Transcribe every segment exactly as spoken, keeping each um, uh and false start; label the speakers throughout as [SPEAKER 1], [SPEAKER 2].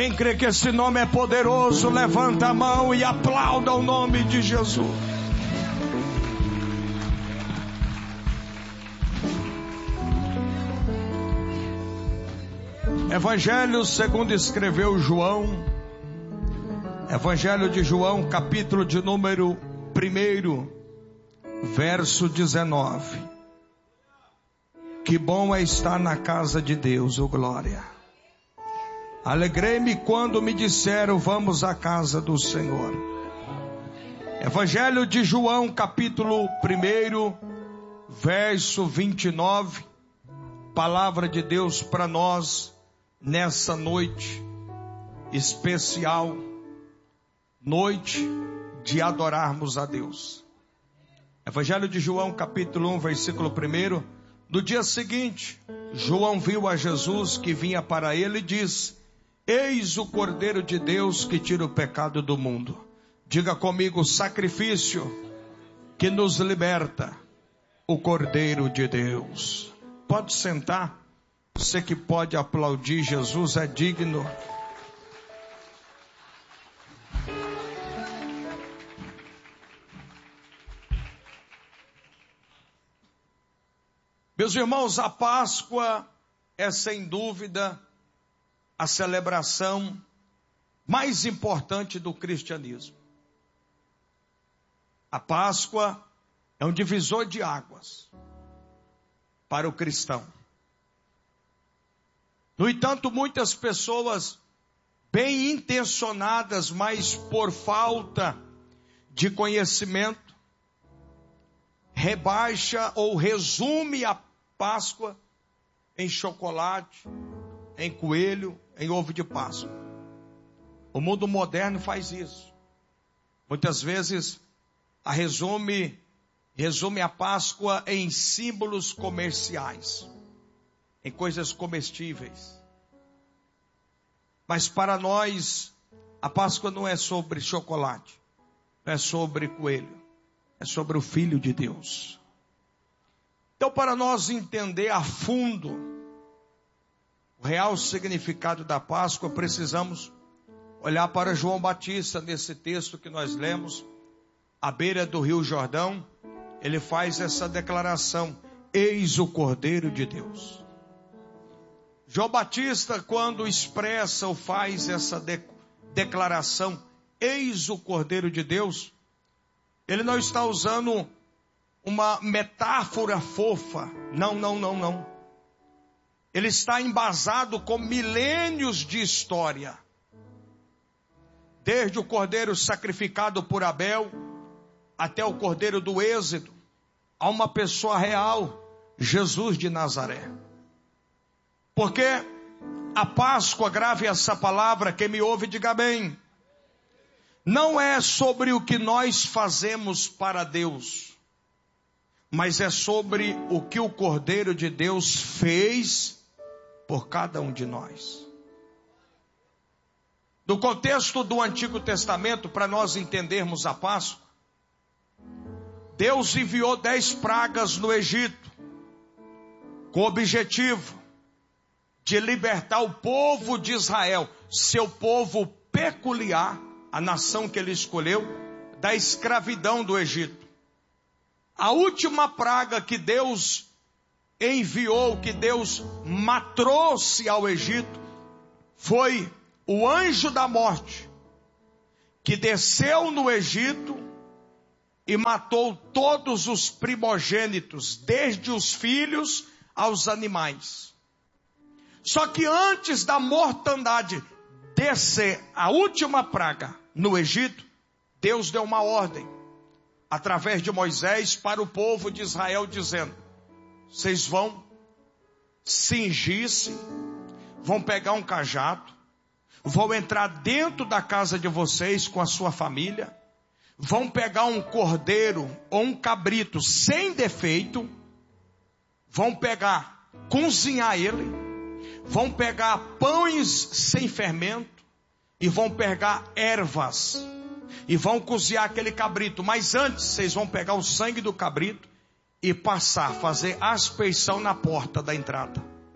[SPEAKER 1] Quem crê que esse nome é poderoso, levanta a mão e aplauda o nome de Jesus. Evangelho segundo escreveu João. Evangelho de João, capítulo de número primeiro, verso dezenove. Que bom é estar na casa de Deus, ô glória. Alegrei-me quando me disseram, vamos à casa do Senhor. Evangelho de João, capítulo primeiro, verso vinte e nove. Palavra de Deus para nós nessa noite especial, noite de adorarmos a Deus. Evangelho de João, capítulo um, versículo um. No dia seguinte, João viu a Jesus que vinha para ele e disse: eis o Cordeiro de Deus que tira o pecado do mundo. Diga comigo, sacrifício que nos liberta, o Cordeiro de Deus. Pode sentar. Você que pode aplaudir, Jesus é digno. Meus irmãos, a Páscoa é sem dúvida a celebração mais importante do cristianismo. A Páscoa é um divisor de águas para o cristão. No entanto, muitas pessoas bem intencionadas, mas por falta de conhecimento, rebaixa ou resume a Páscoa em chocolate, em coelho, em ovo de Páscoa. O mundo moderno faz isso. Muitas vezes a resume, resume a Páscoa em símbolos comerciais, em coisas comestíveis. Mas para nós, a Páscoa não é sobre chocolate, não é sobre coelho, é sobre o Filho de Deus. Então, para nós entender a fundo o real significado da Páscoa, precisamos olhar para João Batista nesse texto que nós lemos, à beira do Rio Jordão. Ele faz essa declaração: eis o Cordeiro de Deus. João Batista, quando expressa ou faz essa de- declaração, eis o Cordeiro de Deus, ele não está usando uma metáfora fofa. Não, não, não, não. Ele está embasado com milênios de história. Desde o cordeiro sacrificado por Abel, até o cordeiro do Êxodo, há uma pessoa real, Jesus de Nazaré. Porque a Páscoa, grave essa palavra, quem me ouve diga bem, não é sobre o que nós fazemos para Deus, mas é sobre o que o Cordeiro de Deus fez por cada um de nós. No contexto do Antigo Testamento, para nós entendermos a Páscoa, Deus enviou dez pragas no Egito, com o objetivo de libertar o povo de Israel, seu povo peculiar, a nação que ele escolheu, da escravidão do Egito. A última praga que Deus enviou, que Deus trouxe ao Egito, foi o anjo da morte, que desceu no Egito e matou todos os primogênitos, desde os filhos aos animais. Só que antes da mortandade descer a última praga no Egito, Deus deu uma ordem, através de Moisés, para o povo de Israel, dizendo: vocês vão cingir-se, vão pegar um cajado, vão entrar dentro da casa de vocês com a sua família, vão pegar um cordeiro ou um cabrito sem defeito, vão pegar, cozinhar ele, vão pegar pães sem fermento e vão pegar ervas e vão cozinhar aquele cabrito. Mas antes vocês vão pegar o sangue do cabrito e passar, fazer aspersão na porta da entrada,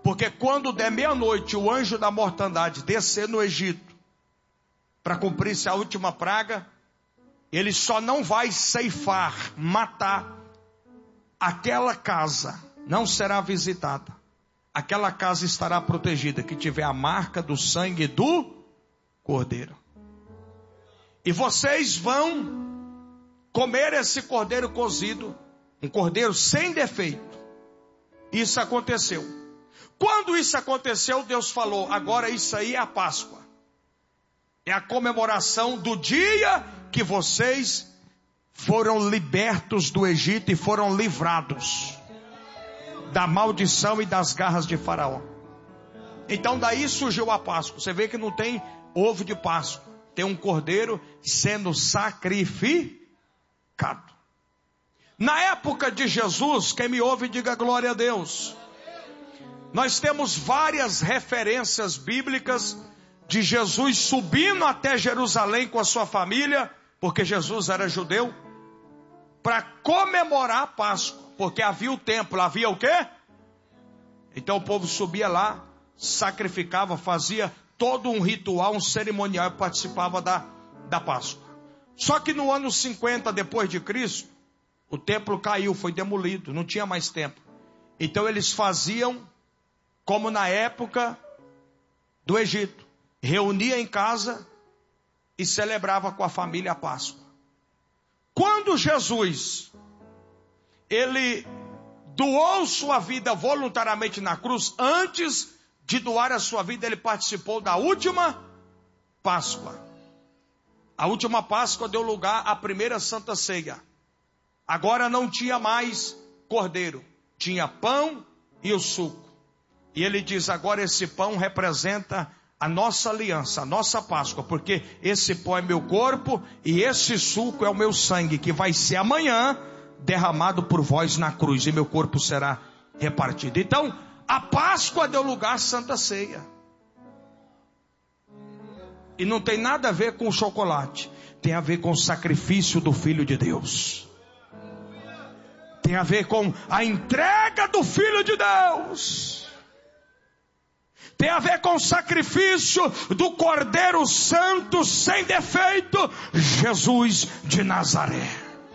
[SPEAKER 1] Porque quando der meia-noite, o anjo da mortandade descer no Egito, para cumprir-se a última praga, ele só não vai ceifar, matar aquela casa, não será visitada. Aquela casa estará protegida, que tiver a marca do sangue do cordeiro. E vocês vão comer esse cordeiro cozido, um cordeiro sem defeito. Isso aconteceu. Quando isso aconteceu, Deus falou: agora isso aí é a Páscoa. É a comemoração do dia que vocês foram libertos do Egito e foram livrados da maldição e das garras de Faraó. Então daí surgiu a Páscoa. Você vê que não tem ovo de Páscoa. Tem um cordeiro sendo sacrificado. Na época de Jesus, quem me ouve diga glória a Deus. Nós temos várias referências bíblicas de Jesus subindo até Jerusalém com a sua família, porque Jesus era judeu, para comemorar a Páscoa, porque havia o templo, havia o quê? Então o povo subia lá, sacrificava, fazia todo um ritual, um cerimonial, e participava da, da Páscoa. Só que no ano cinquenta depois de Cristo, o templo caiu, foi demolido, não tinha mais templo. Então eles faziam como na época do Egito, reunia em casa e celebrava com a família a Páscoa. Quando Jesus, ele doou sua vida voluntariamente na cruz, antes de doar a sua vida, ele participou da última Páscoa. A última Páscoa deu lugar à primeira Santa Ceia. Agora não tinha mais cordeiro, tinha pão e o suco. E ele diz: agora esse pão representa a nossa aliança, a nossa Páscoa, porque esse pão é meu corpo e esse suco é o meu sangue, que vai ser amanhã derramado por vós na cruz, e meu corpo será repartido. Então, a Páscoa deu lugar à Santa Ceia. E não tem nada a ver com o chocolate, tem a ver com o sacrifício do Filho de Deus. Tem a ver com a entrega do Filho de Deus. Tem a ver com o sacrifício do Cordeiro Santo sem defeito, Jesus de Nazaré.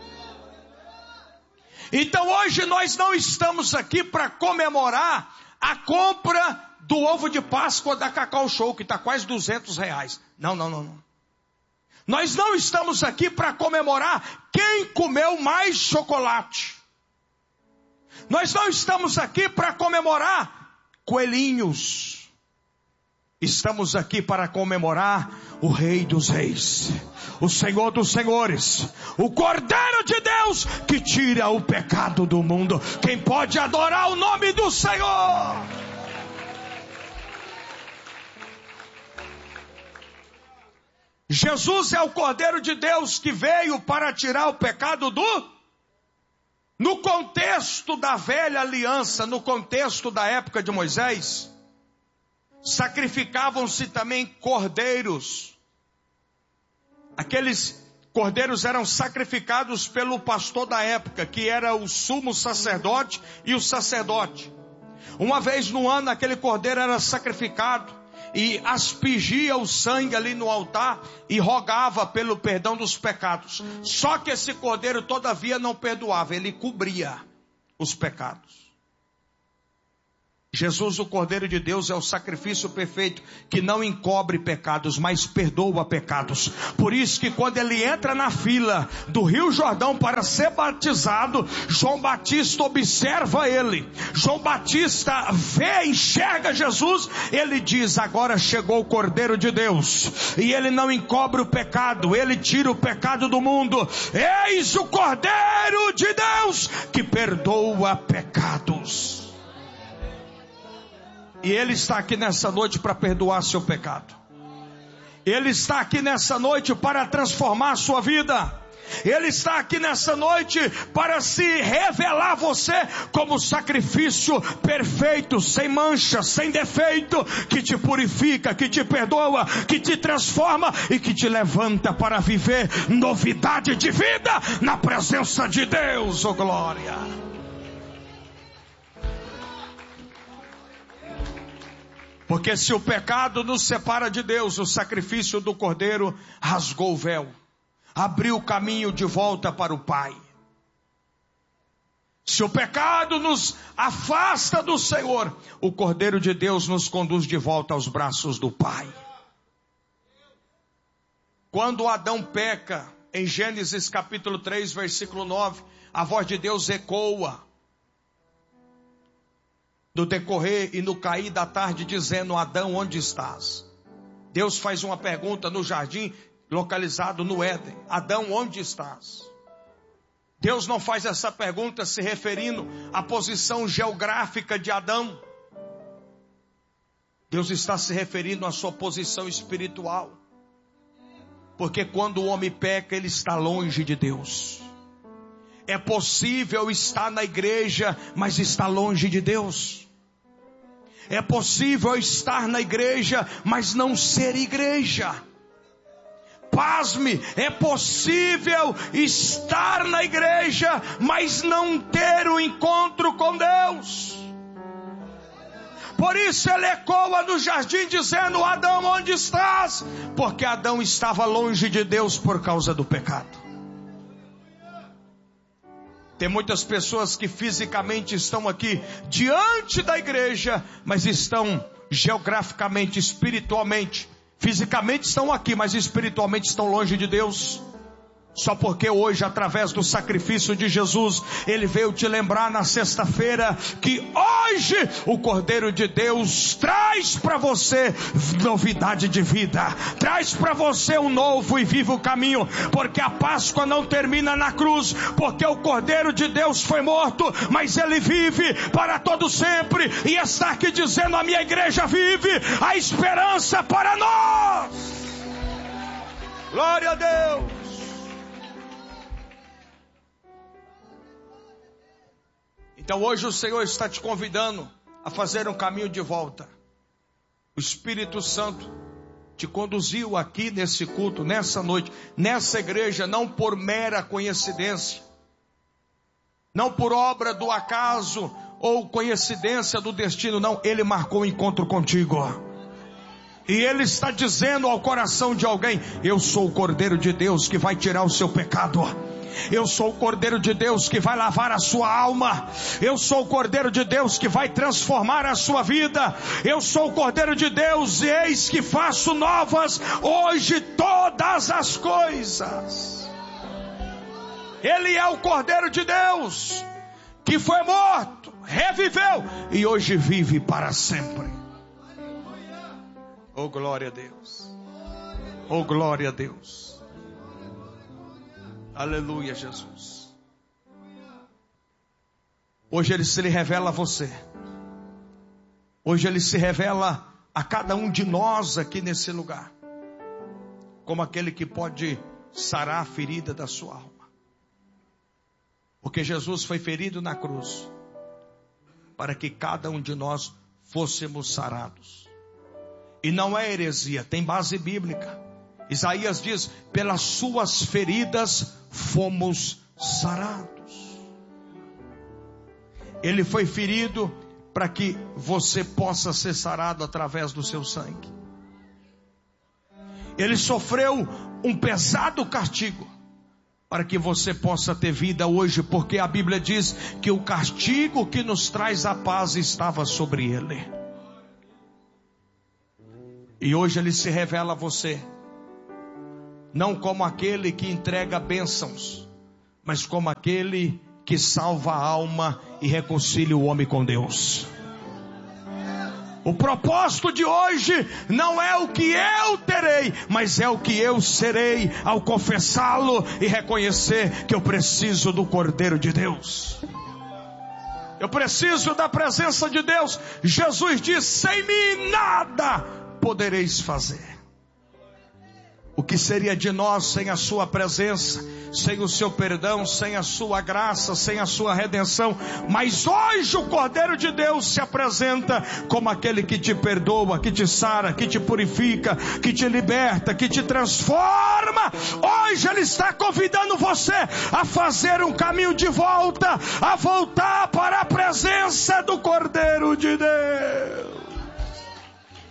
[SPEAKER 1] Então hoje nós não estamos aqui para comemorar a compra do ovo de Páscoa da Cacau Show, que está quase duzentos reais. Não, não, não, não. Nós não estamos aqui para comemorar quem comeu mais chocolate. Nós não estamos aqui para comemorar coelhinhos. Estamos aqui para comemorar o Rei dos Reis, o Senhor dos Senhores, o Cordeiro de Deus que tira o pecado do mundo. Quem pode adorar o nome do Senhor? Jesus é o Cordeiro de Deus que veio para tirar o pecado do... No contexto da velha aliança, no contexto da época de Moisés, sacrificavam-se também cordeiros. Aqueles cordeiros eram sacrificados pelo pastor da época, que era o sumo sacerdote e o sacerdote. Uma vez no ano aquele cordeiro era sacrificado e aspergia o sangue ali no altar e rogava pelo perdão dos pecados. Só que esse cordeiro todavia não perdoava, ele cobria os pecados. Jesus, o Cordeiro de Deus, é o sacrifício perfeito que não encobre pecados, mas perdoa pecados. Por isso que quando ele entra na fila do Rio Jordão para ser batizado, João Batista observa ele. João Batista vê, enxerga Jesus, ele diz: agora chegou o Cordeiro de Deus, e ele não encobre o pecado, ele tira o pecado do mundo. Eis o Cordeiro de Deus que perdoa pecados. E Ele está aqui nessa noite para perdoar seu pecado. Ele está aqui nessa noite para transformar a sua vida. Ele está aqui nessa noite para se revelar a você como sacrifício perfeito, sem mancha, sem defeito, que te purifica, que te perdoa, que te transforma e que te levanta para viver novidade de vida na presença de Deus. Oh glória! Porque se o pecado nos separa de Deus, o sacrifício do Cordeiro rasgou o véu, abriu o caminho de volta para o Pai. Se o pecado nos afasta do Senhor, o Cordeiro de Deus nos conduz de volta aos braços do Pai. Quando Adão peca, em Gênesis capítulo três, versículo nove, a voz de Deus ecoa no decorrer e no cair da tarde, dizendo: Adão, onde estás? Deus faz uma pergunta no jardim, localizado no Éden: Adão, onde estás? Deus não faz essa pergunta se referindo à posição geográfica de Adão. Deus está se referindo à sua posição espiritual. Porque quando o homem peca, ele está longe de Deus. É possível estar na igreja, mas está longe de Deus. É possível estar na igreja, mas não ser igreja. Pasme, é possível estar na igreja, mas não ter o encontro com Deus. Por isso ele ecoa no jardim dizendo: Adão, onde estás? Porque Adão estava longe de Deus por causa do pecado. Tem muitas pessoas que fisicamente estão aqui diante da igreja, mas estão geograficamente, espiritualmente, fisicamente estão aqui, mas espiritualmente estão longe de Deus. Só porque hoje, através do sacrifício de Jesus, Ele veio te lembrar na sexta-feira que hoje o Cordeiro de Deus traz para você novidade de vida, traz para você um novo e vivo caminho, porque a Páscoa não termina na cruz, porque o Cordeiro de Deus foi morto, mas Ele vive para todo sempre, e está aqui dizendo: a minha igreja vive, a esperança para nós. Glória a Deus. Então hoje o Senhor está te convidando a fazer um caminho de volta. O Espírito Santo te conduziu aqui nesse culto, nessa noite, nessa igreja, não por mera coincidência, não por obra do acaso ou coincidência do destino, não. Ele marcou um encontro contigo. E Ele está dizendo ao coração de alguém: eu sou o Cordeiro de Deus que vai tirar o seu pecado. Eu sou o Cordeiro de Deus que vai lavar a sua alma. Eu sou o Cordeiro de Deus que vai transformar a sua vida. Eu sou o Cordeiro de Deus, e eis que faço novas hoje todas as coisas. Ele é o Cordeiro de Deus que foi morto, reviveu e hoje vive para sempre. Oh, glória a Deus. Oh, glória a Deus. Aleluia, Jesus. Hoje Ele se revela a você. Hoje Ele se revela a cada um de nós aqui nesse lugar, como aquele que pode sarar a ferida da sua alma. Porque Jesus foi ferido na cruz para que cada um de nós fôssemos sarados. E não é heresia, tem base bíblica. Isaías diz: pelas suas feridas fomos sarados. Ele foi ferido para que você possa ser sarado através do seu sangue. Ele sofreu um pesado castigo para que você possa ter vida hoje, porque a Bíblia diz que o castigo que nos traz a paz estava sobre Ele. E hoje Ele se revela a você, não como aquele que entrega bênçãos, mas como aquele que salva a alma e reconcilia o homem com Deus. O propósito de hoje não é o que eu terei, mas é o que eu serei ao confessá-lo e reconhecer que eu preciso do Cordeiro de Deus. Eu preciso da presença de Deus. Jesus diz: sem mim nada podereis fazer. O que seria de nós sem a sua presença, sem o seu perdão, sem a sua graça, sem a sua redenção? Mas hoje o Cordeiro de Deus se apresenta como aquele que te perdoa, que te sara, que te purifica, que te liberta, que te transforma. Hoje Ele está convidando você a fazer um caminho de volta, a voltar para a presença do Cordeiro de Deus.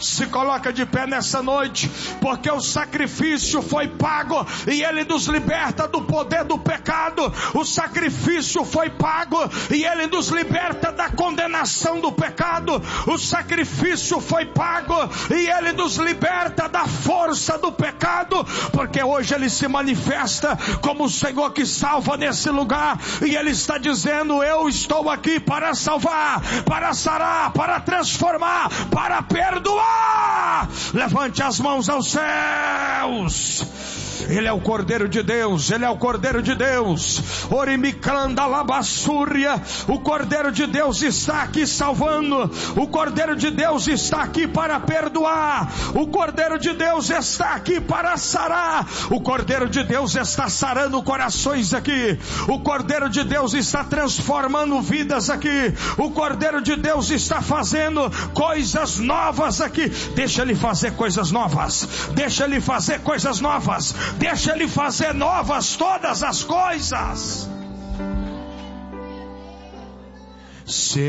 [SPEAKER 1] Se coloca de pé nessa noite, porque o sacrifício foi pago e Ele nos liberta do poder do pecado. O sacrifício foi pago e Ele nos liberta da condenação do pecado. O sacrifício foi pago e Ele nos liberta da força do pecado, porque hoje Ele se manifesta como o Senhor que salva nesse lugar, e Ele está dizendo: eu estou aqui para salvar, para sarar, para transformar, para perdoar. Levante as mãos aos céus. Ele é o Cordeiro de Deus, Ele é o Cordeiro de Deus. Orimicanda labassúria. O Cordeiro de Deus está aqui salvando. O Cordeiro de Deus está aqui para perdoar. O Cordeiro de Deus está aqui para sarar. O Cordeiro de Deus está sarando corações aqui. O Cordeiro de Deus está transformando vidas aqui. O Cordeiro de Deus está fazendo coisas novas aqui. Deixa Ele fazer coisas novas. Deixa Ele fazer coisas novas. Deixa Ele fazer novas todas as coisas.